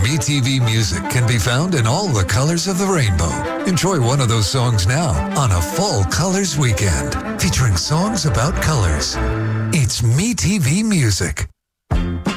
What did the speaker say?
MeTV music can be found in all the colors of the rainbow. Enjoy one of those songs now on a Fall Colors weekend, featuring songs about colors. It's MeTV Music.